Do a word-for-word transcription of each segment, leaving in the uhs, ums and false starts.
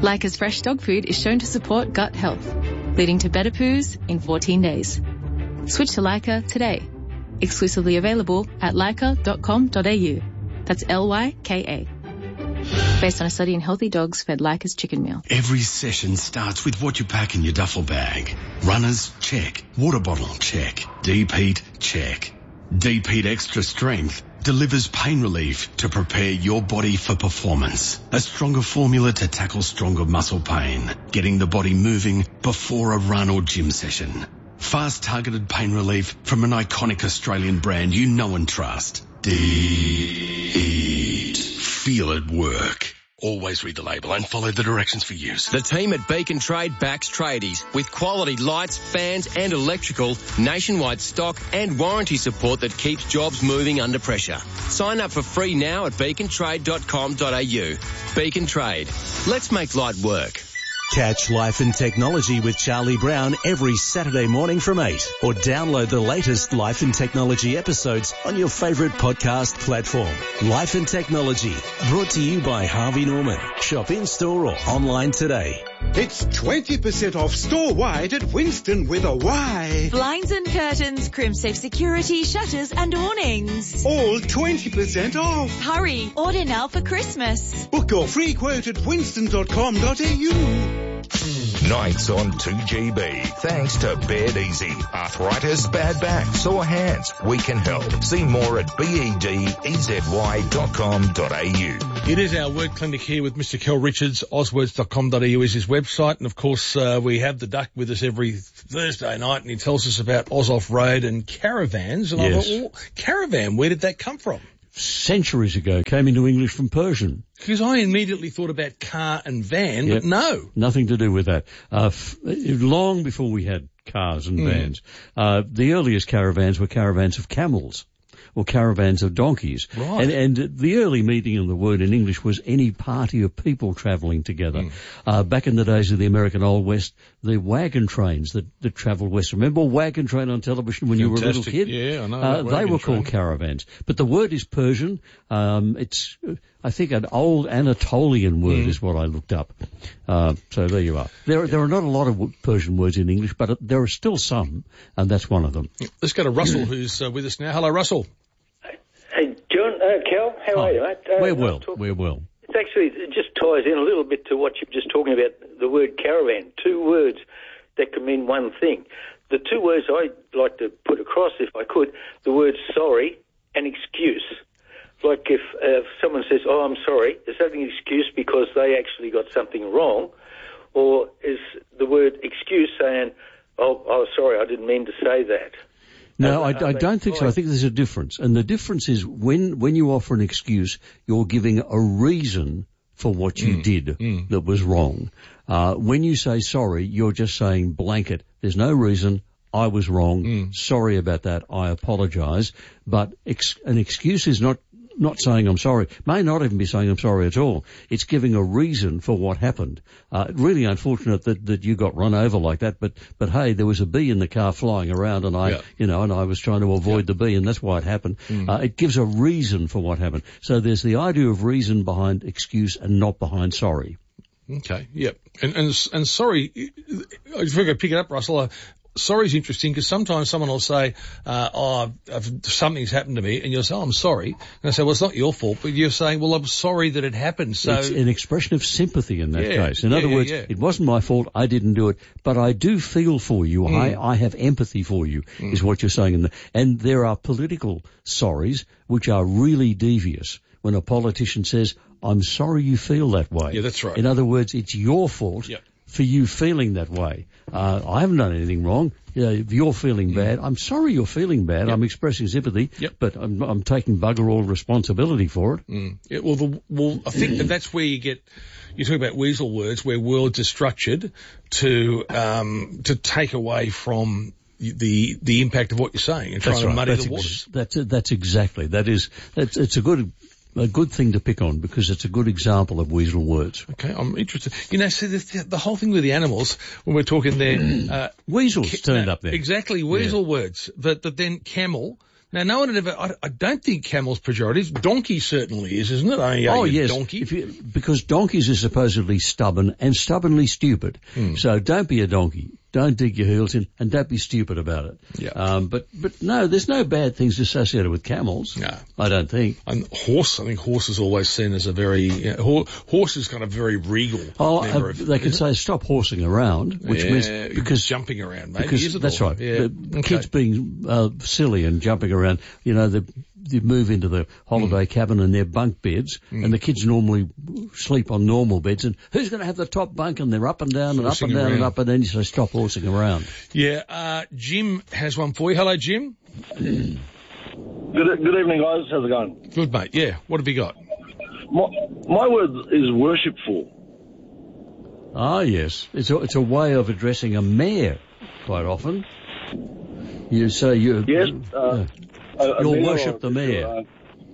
Leica's fresh dog food is shown to support gut health, leading to better poos in fourteen days. Switch to Leica today. Exclusively available at leica dot com dot a u. That's L Y K A. Based on a study in healthy dogs fed Leica's chicken meal. Every session starts with what you pack in your duffel bag. Runners, check. Water bottle, check. Deep heat, check. Deep Heat Extra Strength delivers pain relief to prepare your body for performance. A stronger formula to tackle stronger muscle pain, getting the body moving before a run or gym session. Fast targeted pain relief from an iconic Australian brand you know and trust. Deep. Feel it work. Always read the label and follow the directions for use. The team at Beacon Trade backs tradies with quality lights, fans and electrical, nationwide stock and warranty support that keeps jobs moving under pressure. Sign up for free now at beacon trade dot com dot a u. Beacon Trade. Let's make light work. Catch Life and Technology with Charlie Brown every Saturday morning from eight, or download the latest Life and Technology episodes on your favourite podcast platform. Life and Technology, brought to you by Harvey Norman. Shop in-store or online today. It's twenty percent off store-wide at Winston with a Y. Blinds and curtains, Crimsafe security, shutters and awnings. All twenty percent off. Hurry, order now for Christmas. Book your free quote at winston dot com dot a u. Nights on two G B. Thanks to Bed Easy. Arthritis, bad back, sore hands. We can help. See more at bedezy dot com dot a u. It is our word clinic here with Mister Kel Richards. Oswords dot com dot a u is his website. And, of course, uh, we have the Duck with us every Thursday night, and he tells us about Oz Off-Road and caravans. And Yes. I thought, well, caravan, where did that come from? Centuries ago, came into English from Persian. Because I immediately thought about car and van, Yep. but no. Nothing to do with that. Uh, f- long before we had cars and Mm. vans, uh, the earliest caravans were caravans of camels or caravans of donkeys. Right. And, and the early meaning of the word in English was any party of people travelling together. Mm. Uh, back in the days of the American Old West, the wagon trains that, that travelled west. Remember Wagon Train on television when Fantastic. you were a little kid? Yeah, I know. Uh, that they wagon were train. called caravans. But the word is Persian. Um, it's, uh, I think, an old Anatolian word Mm. is what I looked up. Uh, so there you are. There, there are not a lot of w- Persian words in English, but uh, there are still some, and that's one of them. Let's go to Russell, who's uh, with us now. Hello, Russell. Hey, John, uh, Kel, how Hi. are you, mate? Uh, We're nice well. talk- We're well. It's actually, it just ties in a little bit to what you were just talking about, the word caravan. Two words that can mean one thing. The two words I'd like to put across, if I could, the words sorry and excuse. Like if, uh, if someone says, oh, I'm sorry, is that an excuse because they actually got something wrong? Or is the word excuse saying, oh, oh sorry, I didn't mean to say that? No, Are- I, are I they don't think so. I fine? think there's a difference. And the difference is when, when you offer an excuse, you're giving a reason for what you Mm, did mm. that was wrong. Uh, when you say sorry, you're just saying blanket. There's no reason. I was wrong. Mm. Sorry about that. I apologise. But ex- an excuse is not not saying I'm sorry. May not even be saying I'm sorry at all. It's giving a reason for what happened. Uh, really unfortunate that, that you got run over like that, but, but hey, there was a bee in the car flying around and I, Yeah. you know, and I was trying to avoid the bee and that's why it happened. Mm. Uh, it gives a reason for what happened. So there's the idea of reason behind excuse and not behind sorry. Okay, yep. And, and, and sorry, if we could pick it up, Russell, uh, sorry is interesting because sometimes someone will say, uh, oh, I've, something's happened to me, and you'll say, oh, I'm sorry. And I say, well, it's not your fault, but you're saying, well, I'm sorry that it happened. So It's an expression of sympathy in that Yeah, case. In yeah, other yeah, words, yeah. it wasn't my fault, I didn't do it, but I do feel for you. Mm. I, I have empathy for you, is what you're saying. In the, and there are political sorries which are really devious. When a politician says, I'm sorry you feel that way. Yeah, that's right. In other words, it's your fault Yep. for you feeling that way. Uh, I haven't done anything wrong. Yeah, if you're feeling bad, I'm sorry you're feeling bad. Yep. I'm expressing sympathy, Yep. but I'm, I'm taking bugger all responsibility for it. Mm. Yeah, well, the, well, I think that that's where you get, you talk about weasel words, where words are structured to, um, to take away from the, the impact of what you're saying and trying That's to right. muddy That's the ex- waters. That's, that's exactly. That is, that's, it's a good, a good thing to pick on because it's a good example of weasel words. Okay, I'm interested. You know, see, the, the whole thing with the animals, when we're talking there, uh, Weasels ca- turned no, up there. Exactly, weasel words. That, that then camel, Now, no one had ever, I, I don't think camel's pejorative. Donkey certainly is, isn't it? I mean, oh, you yes. Donkey. If you, because donkeys are supposedly stubborn and stubbornly stupid. Mm. So don't be a donkey. Don't dig your heels in, and don't be stupid about it. Yeah. Um, but, but no, there's no bad things associated with camels. No. I don't think. And horse, I think horse is always seen as a very, you know, horse is kind of very regal. Oh, member uh, of, they can say stop horsing around, which yeah, means because jumping around, maybe. Because, is it that's all? right. Yeah. The okay. kids being uh, silly and jumping around, you know, the you move into the holiday mm. cabin and they're bunk beds, mm. and the kids normally sleep on normal beds, and who's going to have the top bunk, and they're up and down and horsing up and down around. and up, and then you say stop horsing around. Yeah, uh, Jim has one for you. Hello, Jim. Good, good evening, guys. How's it going? Good, mate. Yeah, what have you got? My, my word is worshipful. Ah, yes. It's a, it's a way of addressing a mayor, quite often. You say you... Yes, uh, uh, a, a you'll mayor worship the mayor. Uh,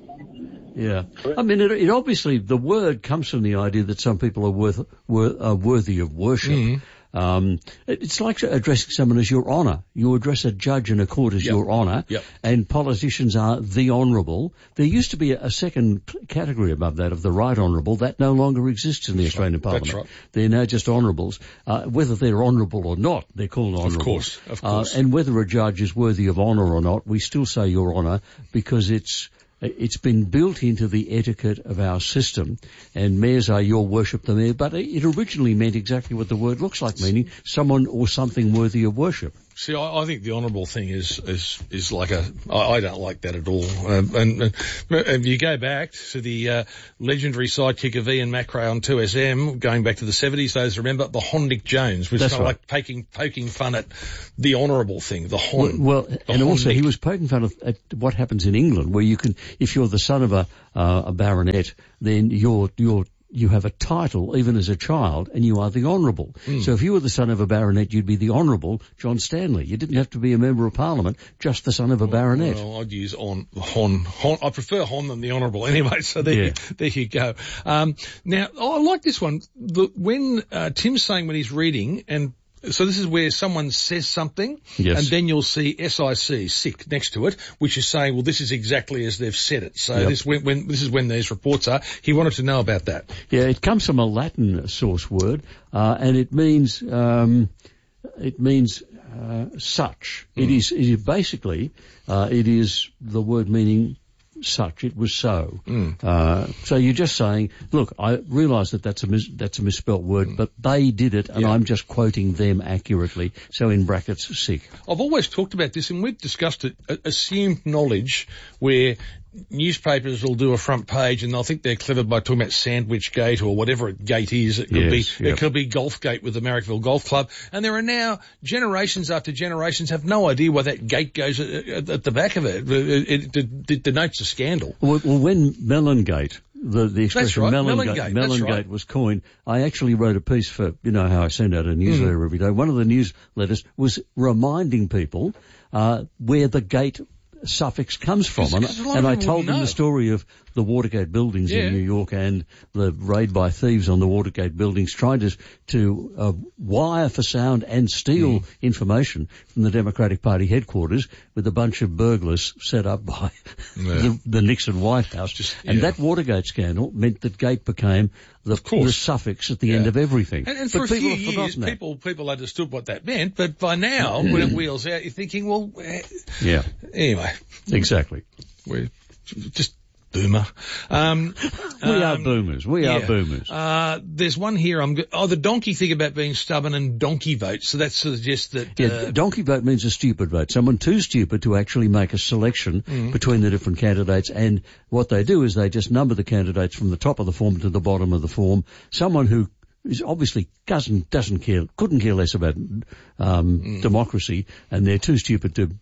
yeah. I mean, it, it obviously, the word comes from the idea that some people are worth, wor, are worthy of worship. Mm-hmm. Um, it, it's like addressing someone as your honour. You address a judge in a court as yep. your honour, yep. and politicians are the honourable. There used to be a, a second category above that of the right honourable. That no longer exists in the That's Australian right. Parliament. That's right. They're now just honourables. Uh, whether they're honourable or not, they're called honourables. Of course, of course. Uh, and whether a judge is worthy of honour or not, we still say your honour because it's It's been built into the etiquette of our system, and mayors are your worship the mayor, but it originally meant exactly what the word looks like, meaning someone or something worthy of worship. See, I, I think the honourable thing is is is like a. I, I don't like that at all. Um, and, and if you go back to the uh, legendary sidekick of Ian Macrae on two S M, going back to the seventies, those remember the Hondick Jones, which That's is kind right. of like poking poking fun at the honourable thing, the Hon. Well, well the and also Hondick. he was poking fun at, at what happens in England, where you can, if you're the son of a uh, a baronet, then you're you're you have a title even as a child, and you are the honourable. Mm. So if you were the son of a baronet, you'd be the Honourable John Stanley. You didn't have to be a member of Parliament, just the son of a baronet. Well, I'd use on hon, hon. I prefer hon than the honourable anyway. So there, yeah. you, there you go. Um, now, oh, I like this one. The, when uh, Tim's saying when he's reading, and so this is where someone says something, yes. and then you'll see S I C, sick, next to it, which is saying, well, this is exactly as they've said it. So yep. this when, when this is when these reports are. He wanted to know about that. Yeah, it comes from a Latin source word, uh, and it means um, it means uh, such. Mm. It is it is basically uh, it is the word meaning such. It was so. Mm. Uh, so you're just saying, look, I realise that that's a mis- that's a misspelt word, mm. but they did it, and yeah. I'm just quoting them accurately. So in brackets, sick. I've always talked about this, and we've discussed it. Assumed knowledge, where newspapers will do a front page and they'll think they're clever by talking about Sandwich Gate or whatever a gate is. It could yes, be, yep. it could be Golf Gate with the Marrickville Golf Club. And there are now generations after generations have no idea why that gate goes at, at, at the back of it. It, it, it denotes a scandal. Well, well when Melongate, the, the expression right, Melongate, Melongate right. was coined, I actually wrote a piece for, you know how I send out a newsletter mm. every day. One of the newsletters was reminding people, uh, where the gate suffix comes from, and, and I told them the story of the Watergate buildings yeah. in New York and the raid by thieves on the Watergate buildings, trying to to uh, wire for sound and steal mm. information from the Democratic Party headquarters with a bunch of burglars set up by yeah. the, the Nixon White House. Just, and yeah. that Watergate scandal meant that gate became the, the suffix at the yeah. end of everything. And, and but for a people few have years, that. people people understood what that meant, but by now, when it wheels out, you're thinking, well, eh. yeah. Anyway. Exactly. We're just boomer. Um, we um, are boomers. We yeah. are boomers. Uh, there's one here. I'm go- oh, the donkey thing about being stubborn and donkey vote. So that suggests that yeah, uh, donkey vote means a stupid vote. Someone too stupid to actually make a selection mm. between the different candidates. And what they do is they just number the candidates from the top of the form to the bottom of the form. Someone who is obviously doesn't doesn't care, couldn't care less about um, mm. democracy, and they're too stupid to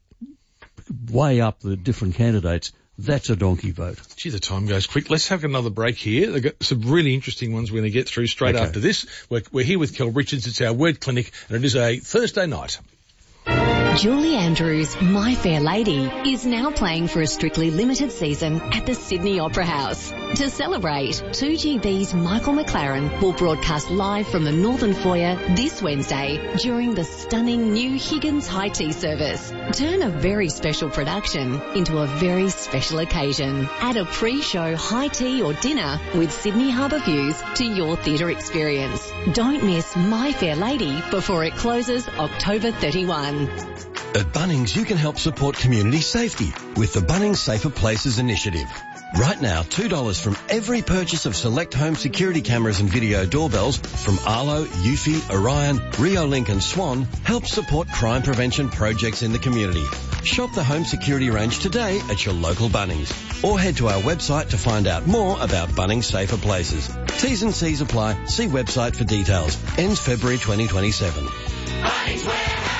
weigh up the different candidates. That's a donkey vote. Gee, the time goes quick. Let's have another break here. They've got some really interesting ones we're going to get through straight okay. after this. We're, we're here with Kel Richards. It's our word clinic, and it is a Thursday night. Julie Andrews' My Fair Lady is now playing for a strictly limited season at the Sydney Opera House. To celebrate, two G B's Michael McLaren will broadcast live from the Northern Foyer this Wednesday during the stunning new Higgins High Tea service. Turn a very special production into a very special occasion. Add a pre-show high tea or dinner with Sydney Harbour views to your theatre experience. Don't miss My Fair Lady before it closes October thirty-first. At Bunnings, you can help support community safety with the Bunnings Safer Places initiative. Right now, two dollars from every purchase of select home security cameras and video doorbells from Arlo, Eufy, Orion, Reolink and Swan helps support crime prevention projects in the community. Shop the home security range today at your local Bunnings or head to our website to find out more about Bunnings Safer Places. T's and C's apply. See website for details. Ends February twenty twenty-seven. Bunnings Warehouse.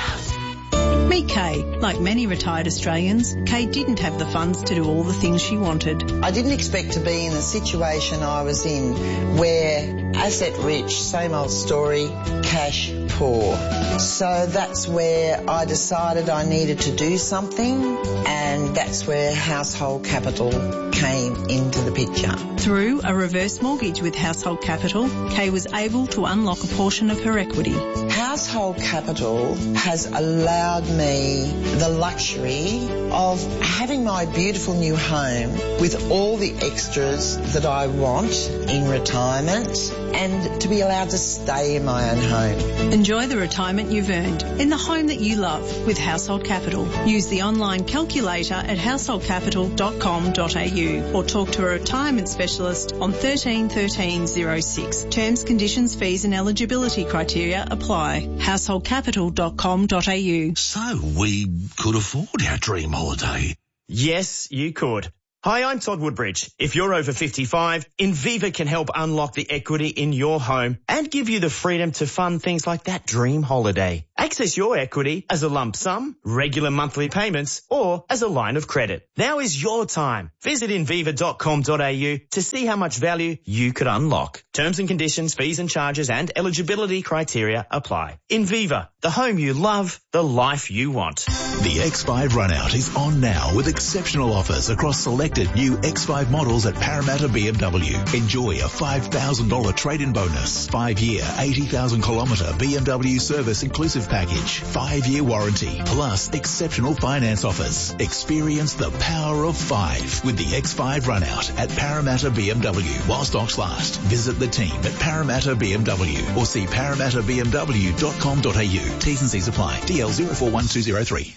Meet Kay. Like many retired Australians, Kay didn't have the funds to do all the things she wanted. I didn't expect to be in the situation I was in, where asset rich, same old story, cash poor. So that's where I decided I needed to do something, and that's where Household Capital came into the picture. Through a reverse mortgage with Household Capital, Kay was able to unlock a portion of her equity. Household Capital has allowed me the luxury of having my beautiful new home with all the extras that I want in retirement, and to be allowed to stay in my own home. Enjoy the retirement you've earned in the home that you love with Household Capital. Use the online calculator at household capital dot com dot a u or talk to a retirement specialist on thirteen thirteen oh six. Terms, conditions, fees and eligibility criteria apply. household capital dot com dot a u. So we could afford our dream holiday. Yes, you could. Hi, I'm Todd Woodbridge. If you're over fifty-five, Inviva can help unlock the equity in your home and give you the freedom to fund things like that dream holiday. Access your equity as a lump sum, regular monthly payments, or as a line of credit. Now is your time. Visit inviva dot com dot a u to see how much value you could unlock. Terms and conditions, fees and charges and eligibility criteria apply. Inviva, the home you love, the life you want. The X five Runout is on now with exceptional offers across selected new X five models at Parramatta B M W. Enjoy a five thousand dollars trade-in bonus, five-year, eighty thousand kilometre B M W service inclusive package, five-year warranty, plus exceptional finance offers. Experience the power of five with the X five Runout at Parramatta B M W while stocks last. Visit the team at Parramatta B M W or see parramatta b m w dot com dot a u. T's and C's apply. D L zero four one two zero three.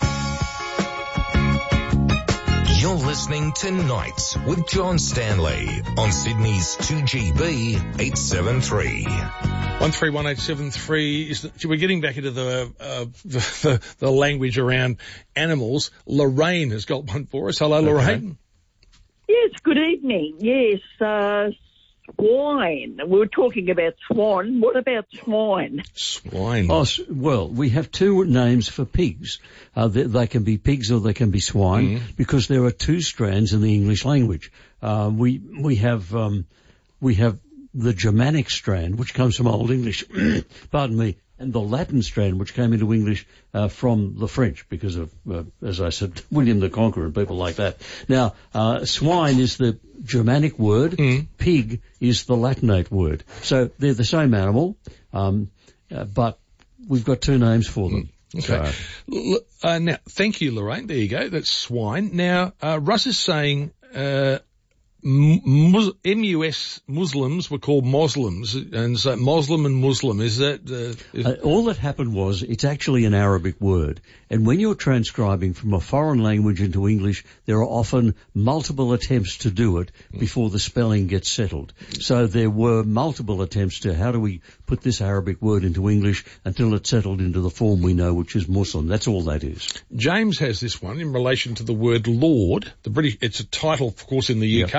You're listening to Nights with John Stanley on Sydney's two G B eight seven three. one three one eight seven three is the, we're getting back into the, uh, the, the the language around animals. Lorraine has got one for us. Hello, Lorraine. Yes, good evening. Yes, uh, swine. We were talking about swan. What about swine? Swine. Oh, well, we have two names for pigs. Uh, they, they can be pigs or they can be swine, mm. because there are two strands in the English language. Uh, we we have um, we have the Germanic strand, which comes from Old English. Pardon me. And the Latin strand, which came into English uh, from the French because of, uh, as I said, William the Conqueror and people like that. Now, uh, swine is the Germanic word. Mm. Pig is the Latinate word. So they're the same animal, um, uh, but we've got two names for them. Okay. So. Uh, now, thank you, Lorraine. There you go. That's swine. Now, uh, Russ is saying... Uh, Mus- M U S Muslims were called Moslems, and so Muslim and Muslim, is that... Uh, is... Uh, all that happened was, it's actually an Arabic word, and when you're transcribing from a foreign language into English, there are often multiple attempts to do it before the spelling gets settled. So there were multiple attempts to, how do we put this Arabic word into English until it's settled into the form we know, which is Muslim. That's all that is. James has this one in relation to the word Lord. The British, it's a title, of course, in the U K. Yep.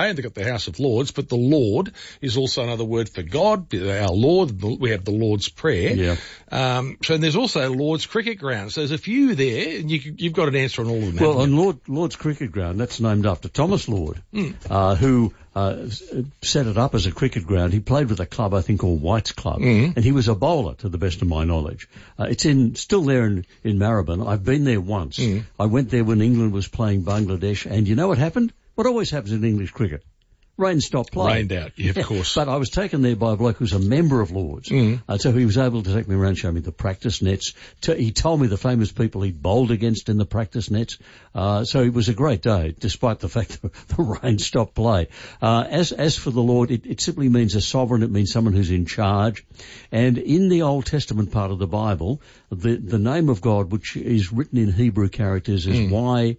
and they've got the House of Lords, but the Lord is also another word for God, our Lord. We have the Lord's Prayer. Yeah. Um, so there's also Lord's Cricket Ground. So there's a few there, and you, you've got an answer on all of them. Well, on Lord, Lord's Cricket Ground, that's named after Thomas Lord, Mm. uh, who uh, set it up as a cricket ground. He played with a club, I think, called White's Club, Mm. and he was a bowler, to the best of my knowledge. Uh, it's in still there in, in Maribyrn. I've been there once. Mm. I went there when England was playing Bangladesh, and you know what happened? What always happens in English cricket? Rain stopped play. Rained out, yeah, of course. But I was taken there by a bloke who's a member of Lords. Mm. Uh, so he was able to take me around, show me the practice nets. To, he told me the famous people he bowled against in the practice nets. Uh, so it was a great day, despite the fact that the rain stopped play. Uh, as, as for the Lord, it, it simply means a sovereign. It means someone who's in charge. And in the Old Testament part of the Bible, the, the name of God, which is written in Hebrew characters, is Mm. Y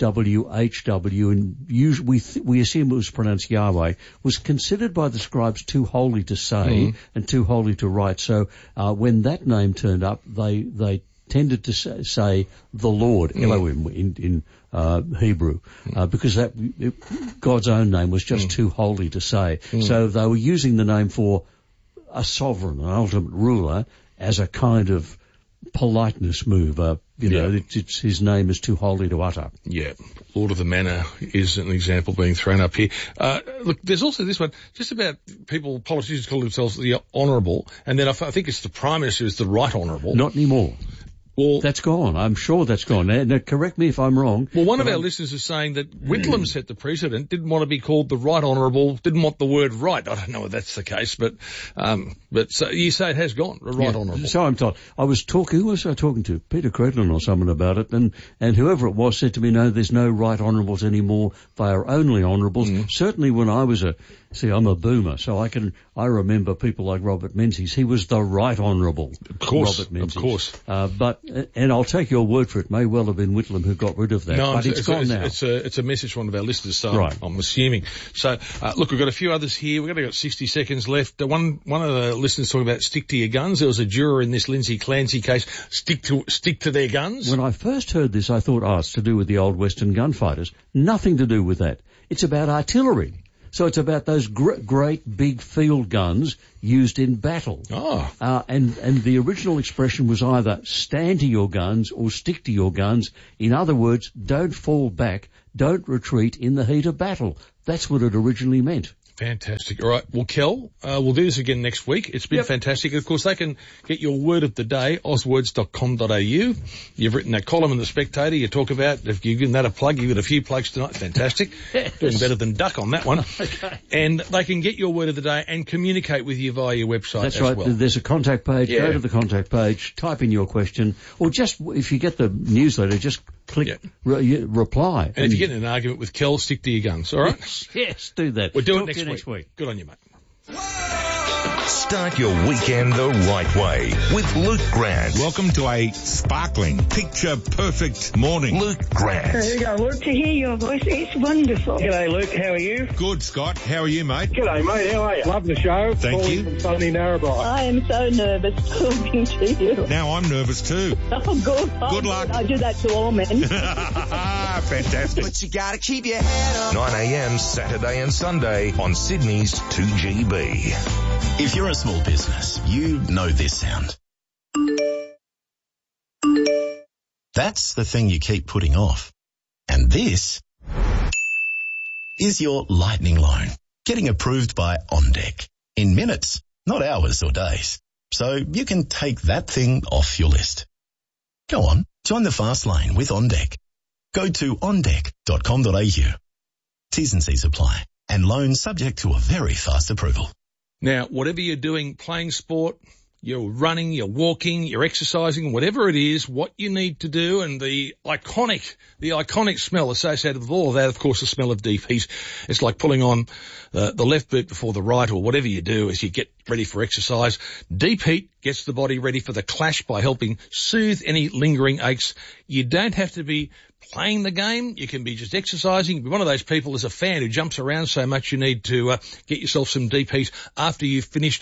W H W, and usually we, th- we assume it was pronounced Yahweh, was considered by the scribes too holy to say Mm. and too holy to write. So uh, when that name turned up, they they tended to say, say the Lord, Mm. Elohim, in, in uh, Hebrew, uh, because that it, God's own name was just Mm. too holy to say. Mm. So they were using the name for a sovereign, an ultimate ruler, as a kind of politeness move. Uh, you know, Yeah. it's, it's his name is too holy to utter. Yeah, Lord of the Manor is an example being thrown up here. Uh, look, there's also this one, just about people, politicians call themselves the Honourable, and then I, f- I think it's the Prime Minister is the Right Honourable. Not anymore. Well, that's gone. I'm sure that's gone. Now, now correct me if I'm wrong. Well, one of but our I'm- listeners is saying that Whitlam set the precedent, didn't want to be called the Right Honourable, didn't want the word right. I don't know if that's the case, but um, but so you say it has gone, the Right Yeah, Honourable. So I'm told. I was talking, who was I talking to? Peter Credlin or someone about it, and, and whoever it was said to me, no, there's no Right Honourables anymore. They are only Honourables. Mm. Certainly when I was a, see, I'm a boomer, so I can, I remember people like Robert Menzies. He was the Right Honourable. Of course, Robert Menzies. of course. Uh, but, and I'll take your word for it, may well have been Whitlam who got rid of that, No, but it's, it's a, gone it's, now. it's a it's a message from one of our listeners, so Right. I'm, I'm assuming. So, uh, look, we've got a few others here. We've only got sixty seconds left. Uh, one one of the listeners talking about stick to your guns. There was a juror in this Lindsay Clancy case. Stick to stick to their guns. When I first heard this, I thought, oh, it's to do with the old Western gunfighters. Nothing to do with that. It's about artillery. So it's about those gr- great big field guns used in battle. Oh. Uh, and, and the original expression was either stand to your guns or stick to your guns. In other words, don't fall back, don't retreat in the heat of battle. That's what it originally meant. Fantastic. All right. Well, Kel, uh, we'll do this again next week. It's been Yep. fantastic. Of course, they can get your word of the day, oswords dot com dot a u. You've written that column in The Spectator. You talk about, if you've given that a plug, you've got a few plugs tonight. Fantastic. Yes. Doing better than Duck on that one. Okay. And they can get your word of the day and communicate with you via your website That's as right. well. There's a contact page. Yeah. Go to the contact page, type in your question, or just, if you get the newsletter, just click Yeah. re- reply. And if you get in an argument with Kel, stick to your guns, all right? Yes, yes, do that. We'll do Talk it next to you week. next week. Good on you, mate. Start your weekend the right way with Luke Grant. Welcome to a sparkling, picture-perfect morning. Luke Grant. There you go. Well, to hear your voice, it's wonderful. G'day, Luke. How are you? Good, Scott. How are you, mate? G'day, mate. How are you? Love the show. Thank Calling you. from sunny Narrabri. I am so nervous talking to you. Now I'm nervous too. Oh, good. Oh, Good luck. I do that to all men. Fantastic. But you gotta keep your head up. nine a.m. Saturday and Sunday on Sydney's two G B. If you're a small business, you know this sound. That's the thing you keep putting off. And this is your lightning loan, getting approved by OnDeck in minutes, not hours or days. So you can take that thing off your list. Go on, join the fast lane with OnDeck. Go to on deck dot com dot a u. T's and C's apply, and loans subject to a very fast approval. Now, whatever you're doing, playing sport, you're running, you're walking, you're exercising, whatever it is, what you need to do, and the iconic, the iconic smell associated with all of that, of course, the smell of deep heat. It's like pulling on the, the left boot before the right, or whatever you do as you get ready for exercise. Deep heat gets the body ready for the clash by helping soothe any lingering aches. You don't have to be playing the game. You can be just exercising. You can be one of those people as a fan who jumps around so much you need to uh, get yourself some deep heat after you've finished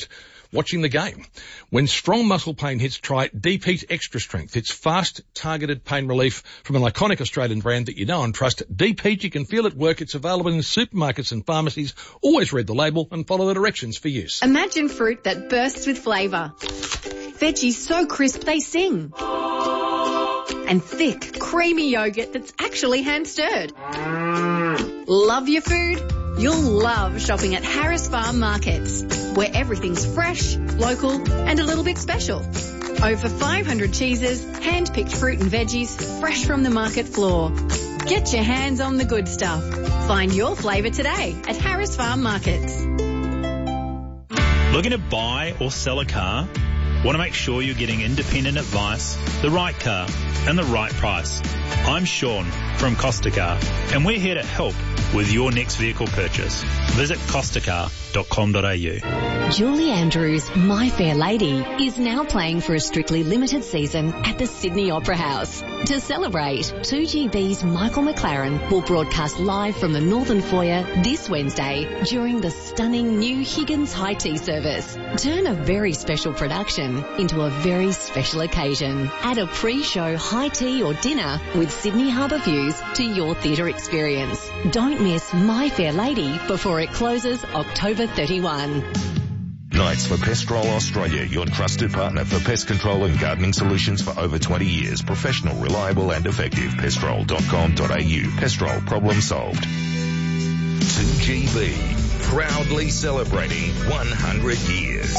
watching the game. When strong muscle pain hits, try Deep Heat Extra Strength. It's fast, targeted pain relief from an iconic Australian brand that you know and trust. Deep Heat, you can feel it work. It's available in supermarkets and pharmacies. Always read the label and follow the directions for use. Imagine fruit that bursts with flavour. Veggies so crisp they sing. And thick, creamy yogurt that's actually hand-stirred. Love your food? You'll love shopping at Harris Farm Markets, where everything's fresh, local and a little bit special. Over five hundred cheeses, hand-picked fruit and veggies, fresh from the market floor. Get your hands on the good stuff. Find your flavour today at Harris Farm Markets. Looking to buy or sell a car? Want to make sure you're getting independent advice, the right car and the right price? I'm Sean from Costa Car, and we're here to help with your next vehicle purchase. Visit costa car dot com dot a u. Julie Andrews' My Fair Lady is now playing for a strictly limited season at the Sydney Opera House. To celebrate, two G B's Michael McLaren will broadcast live from the Northern Foyer this Wednesday during the stunning new Higgins High Tea service. Turn a very special production into a very special occasion. Add a pre-show high tea or dinner with Sydney Harbour views to your theatre experience. Don't miss My Fair Lady before it closes October thirty-first. Knights for Pestrol Australia, your trusted partner for pest control and gardening solutions for over twenty years. Professional, reliable and effective. pestrol dot com dot a u. Pestrol, problem solved. two G B, proudly celebrating one hundred years.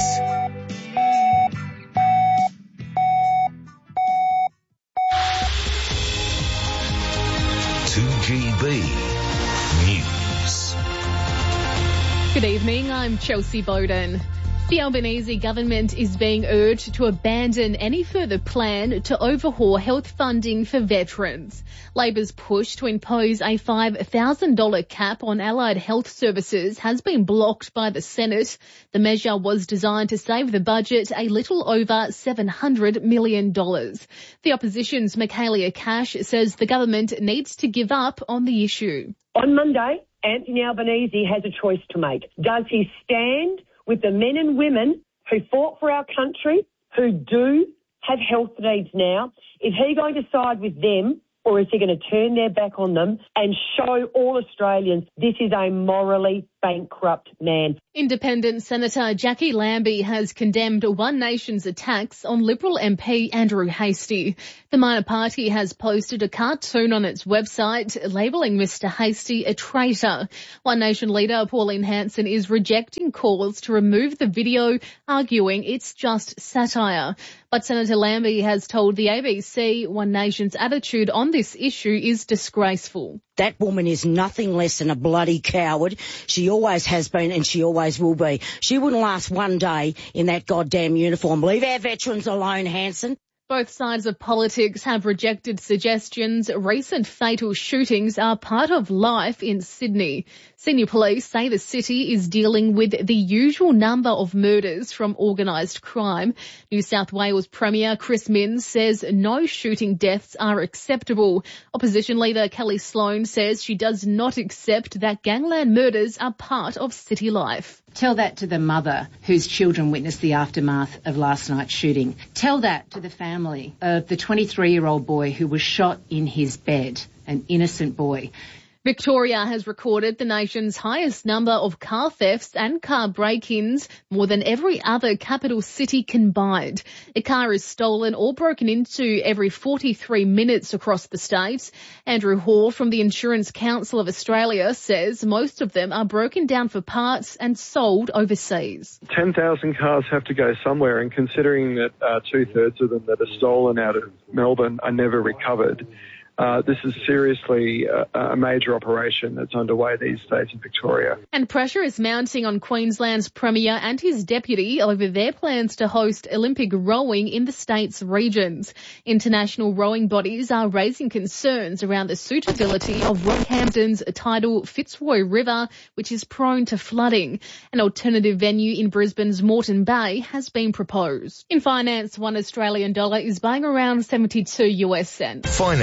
two G B News. Good evening, I'm Chelsea Bowden. The Albanese government is being urged to abandon any further plan to overhaul health funding for veterans. Labor's push to impose a five thousand dollars cap on allied health services has been blocked by the Senate. The measure was designed to save the budget a little over seven hundred million dollars. The opposition's Michaelia Cash says the government needs to give up on the issue. On Monday, Anthony Albanese has a choice to make. Does he stand with the men and women who fought for our country, who do have health needs now? Is he going to side with them, or is he going to turn their back on them and show all Australians this is a morally bankrupt man? Independent Senator Jackie Lambie has condemned One Nation's attacks on Liberal M P Andrew Hastie. The minor party has posted a cartoon on its website labelling Mister Hastie a traitor. One Nation leader Pauline Hanson is rejecting calls to remove the video, arguing it's just satire. But Senator Lambie has told the A B C One Nation's attitude on this issue is disgraceful. That woman is nothing less than a bloody coward. She always has been and she always will be. She wouldn't last one day in that goddamn uniform. Leave our veterans alone, Hanson. Both sides of politics have rejected suggestions recent fatal shootings are part of life in Sydney. Senior police say the city is dealing with the usual number of murders from organised crime. New South Wales Premier Chris Minns says no shooting deaths are acceptable. Opposition leader Kelly Sloan says she does not accept that gangland murders are part of city life. Tell that to the mother whose children witnessed the aftermath of last night's shooting. Tell that to the family of the twenty-three-year-old boy who was shot in his bed, an innocent boy. Victoria has recorded the nation's highest number of car thefts and car break-ins, more than every other capital city combined. A car is stolen or broken into every forty-three minutes across the state. Andrew Hall from the Insurance Council of Australia says most of them are broken down for parts and sold overseas. ten thousand cars have to go somewhere, and considering that uh, two-thirds of them that are stolen out of Melbourne are never recovered, Uh, this is seriously a, a major operation that's underway these days in Victoria. And pressure is mounting on Queensland's Premier and his deputy over their plans to host Olympic rowing in the state's regions. International rowing bodies are raising concerns around the suitability of Rockhampton's tidal Fitzroy River, which is prone to flooding. An alternative venue in Brisbane's Moreton Bay has been proposed. In finance, one Australian dollar is buying around seventy-two US cents. Finance on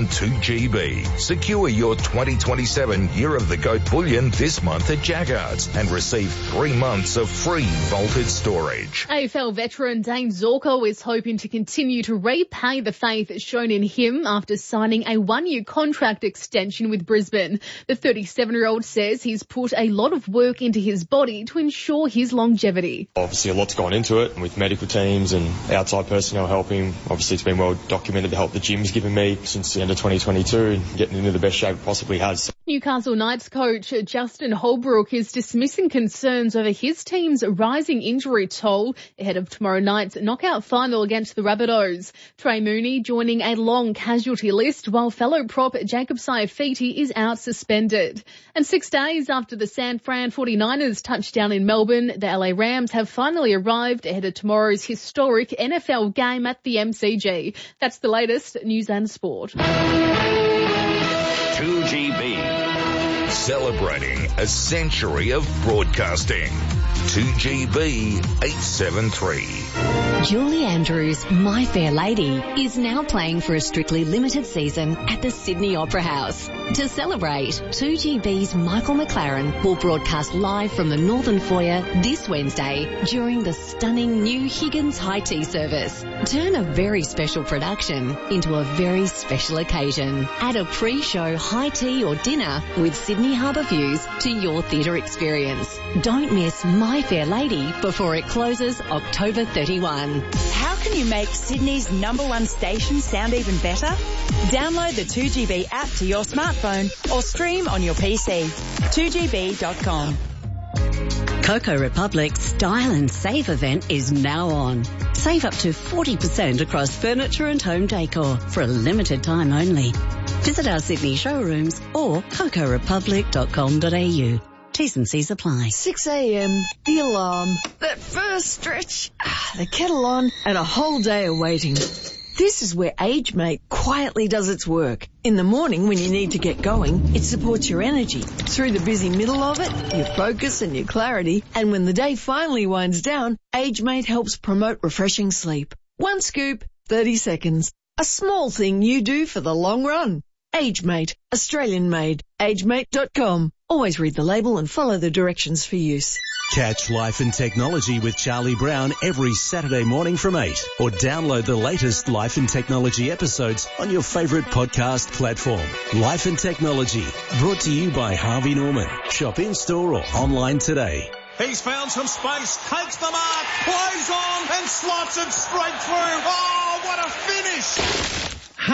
on two G B. Secure your twenty twenty-seven Year of the Goat bullion this month at Jaggards and receive three months of free vaulted storage. A F L veteran Dane Zorko is hoping to continue to repay the faith shown in him after signing a one-year contract extension with Brisbane. The thirty-seven-year-old says he's put a lot of work into his body to ensure his longevity. Obviously a lot's gone into it with medical teams and outside personnel helping. Obviously it's been well documented the help the gym's given me since the end of twenty twenty-two and getting into the best shape it possibly has. Newcastle Knights coach Justin Holbrook is dismissing concerns over his team's rising injury toll ahead of tomorrow night's knockout final against the Rabbitohs. Trey Mooney joining a long casualty list while fellow prop Jacob Saifiti is out suspended. And six days after the San Fran forty-niners touchdown in Melbourne, the L A Rams have finally arrived ahead of tomorrow's historic N F L game at the M C G. That's the latest news and sport. two G B. Celebrating a century of broadcasting. two G B eight seven three. Julie Andrews' My Fair Lady is now playing for a strictly limited season at the Sydney Opera House. To celebrate, two G B's Michael McLaren will broadcast live from the Northern Foyer this Wednesday during the stunning new Higgins High Tea service. Turn a very special production into a very special occasion. Add a pre-show high tea or dinner with Sydney Harbour views to your theatre experience. Don't miss My Fair Lady before it closes October thirty-first. How can you make Sydney's number one station sound even better? Download the two G B app to your smartphone or stream on your P C. two G B dot com. Coco Republic's Style and Save event is now on. Save up to forty percent across furniture and home decor for a limited time only. Visit our Sydney showrooms or coco republic dot com dot a u. T's and C's apply. six a.m, the alarm, that first stretch, the kettle on, and a whole day of waiting. This is where AgeMate quietly does its work. In the morning when you need to get going, it supports your energy. Through the busy middle of it, your focus and your clarity. And when the day finally winds down, AgeMate helps promote refreshing sleep. One scoop, thirty seconds. A small thing you do for the long run. AgeMate, Australian made. age mate dot com. Always read the label and follow the directions for use. Catch Life and Technology with Charlie Brown every Saturday morning from eight, or download the latest Life and Technology episodes on your favourite podcast platform. Life and Technology, brought to you by Harvey Norman. Shop in-store or online today. He's found some space, takes the mark, plays on and slots it straight through. Oh, what a finish!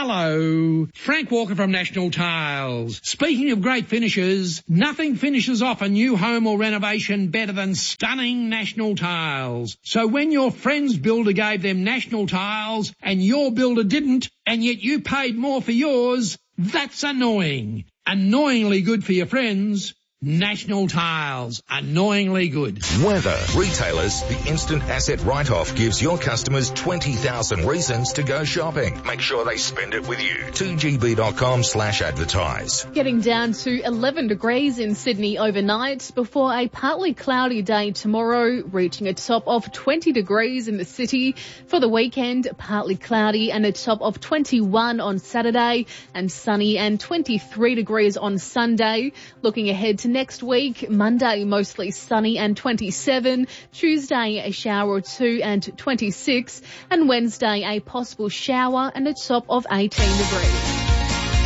Hello, Frank Walker from National Tiles. Speaking of great finishes, nothing finishes off a new home or renovation better than stunning National Tiles. So when your friend's builder gave them National Tiles and your builder didn't, and yet you paid more for yours, that's annoying. Annoyingly good for your friends. National Tiles, annoyingly good. Weather. Retailers, the instant asset write-off gives your customers twenty thousand reasons to go shopping. Make sure they spend it with you. two G B dot com slash advertise. Getting down to eleven degrees in Sydney overnight before a partly cloudy day tomorrow, reaching a top of twenty degrees in the city. For the weekend, partly cloudy and a top of twenty-one on Saturday, and sunny and twenty-three degrees on Sunday. Looking ahead to next week, Monday mostly sunny and twenty-seven, Tuesday a shower or two and twenty-six, and Wednesday a possible shower and a top of eighteen degrees.